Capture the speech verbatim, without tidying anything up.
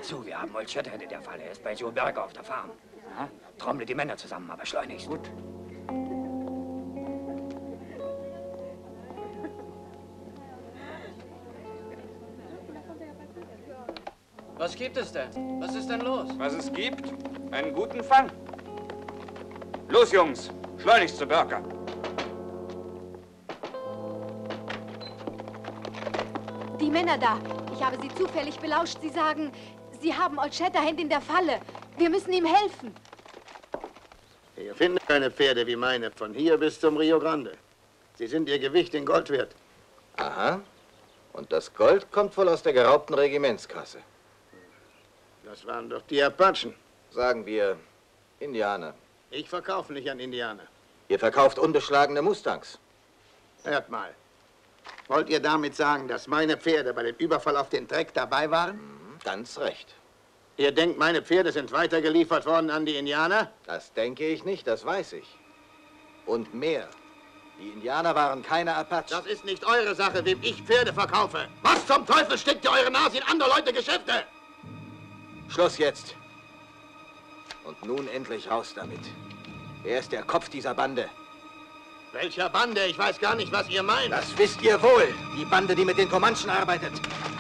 zu, wir haben Old Shatterhand in der Falle. Er ist bei Joe Berger auf der Farm. Aha. Trommle die Männer zusammen, aber schleunigst. Gut. Was gibt es denn? Was ist denn los? Was es gibt? Einen guten Fang. Los, Jungs, schleunigst zu Berger. Die Männer da. Ich habe sie zufällig belauscht. Sie sagen, sie haben Old Shatterhand in der Falle. Wir müssen ihm helfen. Ihr findet keine Pferde wie meine von hier bis zum Rio Grande. Sie sind ihr Gewicht in Gold wert. Aha. Und das Gold kommt wohl aus der geraubten Regimentskasse. Das waren doch die Apachen. Sagen wir Indianer. Ich verkaufe nicht an Indianer. Ihr verkauft unbeschlagene Mustangs. Hört mal. Wollt ihr damit sagen, dass meine Pferde bei dem Überfall auf den Dreck dabei waren? Mhm, ganz recht. Ihr denkt, meine Pferde sind weitergeliefert worden an die Indianer? Das denke ich nicht, das weiß ich. Und mehr. Die Indianer waren keine Apachen. Das ist nicht eure Sache, wem ich Pferde verkaufe. Was zum Teufel steckt ihr eure Nase in andere Leute Geschäfte? Schluss jetzt. Und nun endlich raus damit. Wer ist der Kopf dieser Bande? Welcher Bande? Ich weiß gar nicht, was ihr meint. Das wisst ihr wohl. Die Bande, die mit den Comanchen arbeitet.